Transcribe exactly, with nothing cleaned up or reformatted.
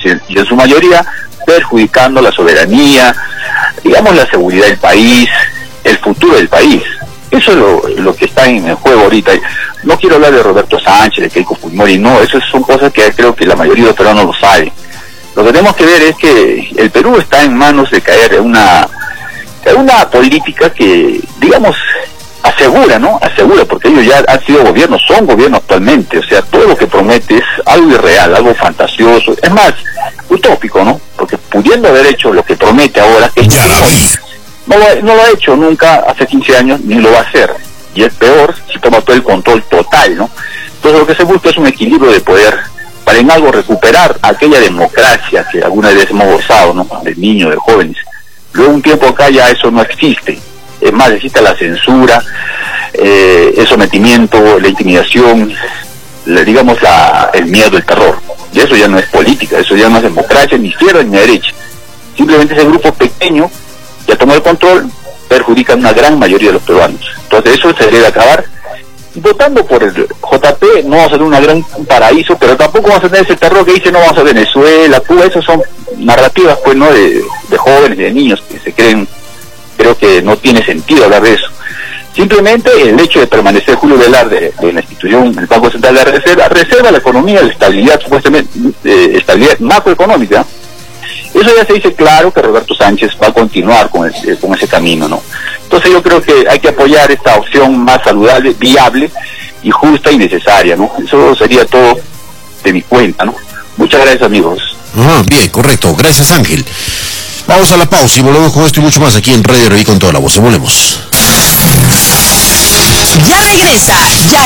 y en su mayoría perjudicando la soberanía, digamos la seguridad del país, el futuro del país. Eso es lo, lo que está en el juego ahorita. No quiero hablar de Roberto Sánchez, de Keiko Fujimori, no, eso son cosas que creo que la mayoría de los peruanos lo saben. Lo que tenemos que ver es que el Perú está en manos de caer en una, en una política que, digamos, asegura, ¿no? Asegura, porque ellos ya han sido gobiernos, son gobierno actualmente, o sea, todo lo que promete es algo irreal, algo fantasioso, es más, utópico, ¿no? Porque pudiendo haber hecho lo que promete ahora, que ya no, no, lo, no lo ha hecho nunca hace quince años, ni lo va a hacer, y es peor si toma todo el control total, ¿no? Entonces lo que se busca es un equilibrio de poder, para en algo recuperar aquella democracia que alguna vez hemos gozado, ¿no? De niños, de jóvenes. Luego un tiempo acá ya eso no existe. Es más, existe la censura, eh, el sometimiento, la intimidación, la, digamos la, el miedo, el terror. Y eso ya no es política, eso ya no es democracia, ni izquierda ni derecha. Simplemente ese grupo pequeño que ha tomado el control perjudica a una gran mayoría de los peruanos. Entonces eso se debe acabar. Votando por el J P no vamos a tener una gran paraíso, pero tampoco vamos a tener ese terror que dice no vamos a Venezuela, Cuba. Esas son narrativas pues no de, de jóvenes, de niños que se creen. Creo que no tiene sentido hablar de eso. Simplemente el hecho de permanecer Julio Velarde de, de la institución, el Banco Central de la Reserva, reserva la economía, la estabilidad, supuestamente, eh, estabilidad macroeconómica. Eso ya se dice claro que Roberto Sánchez va a continuar con ese, con ese camino, ¿no? Entonces yo creo que hay que apoyar esta opción más saludable, viable y justa y necesaria, ¿no? Eso sería todo de mi cuenta, ¿no? Muchas gracias, amigos. Ajá, bien, correcto. Gracias, Ángel. Vamos a la pausa y volvemos con esto y mucho más aquí en Radio Reví con toda la voz. Volvemos. Ya regresa, ya